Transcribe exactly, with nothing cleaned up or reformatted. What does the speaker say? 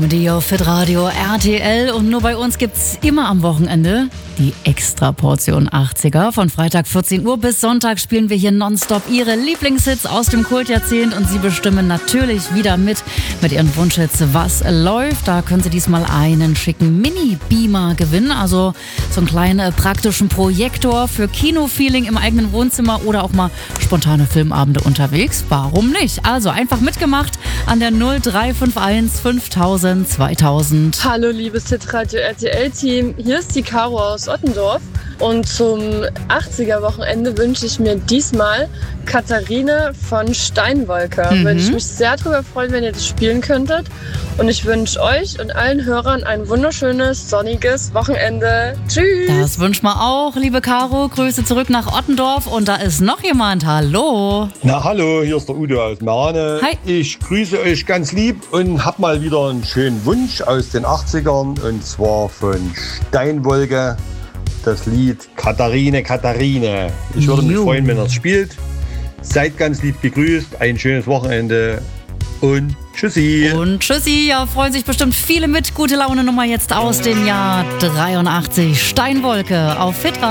Comedy auf Fit Radio R T L und nur bei uns gibt's immer am Wochenende die Extra-Portion achtziger. Von Freitag vierzehn Uhr bis Sonntag spielen wir hier nonstop ihre Lieblingshits aus dem Kultjahrzehnt und sie bestimmen natürlich wieder mit mit ihren Wunschhits, was läuft. Da können Sie diesmal einen schicken Mini-Beamer gewinnen, also so einen kleinen äh, praktischen Projektor für Kino-Feeling im eigenen Wohnzimmer oder auch mal spontane Filmabende unterwegs. Warum nicht? Also einfach mitgemacht an der null drei fünf eins fünftausend zweitausend. Hallo liebes Hitradio R T L-Team, hier ist die Caro aus Ottendorf und zum achtziger-Wochenende wünsche ich mir diesmal Katharine von Steinwolke. Mhm. Würde ich mich sehr darüber freuen, wenn ihr das spielen könntet. Und ich wünsche euch und allen Hörern ein wunderschönes, sonniges Wochenende. Tschüss! Das wünscht man auch, liebe Caro. Grüße zurück nach Ottendorf und da ist noch jemand. Hallo! Na hallo, hier ist der Udo aus Marane. Hi. Ich grüße euch ganz lieb und hab mal wieder einen schönen Wunsch aus den achtzigern und zwar von Steinwolke, das Lied Katharine, Katharine. Ich würde mich Jo. freuen, wenn ihr es spielt. Seid ganz lieb gegrüßt, ein schönes Wochenende und tschüssi. Und tschüssi, ja, freuen sich bestimmt viele mit. Gute Laune Nummer jetzt aus dem Jahr dreiundachtzig. Steinwolke auf Fit Radio.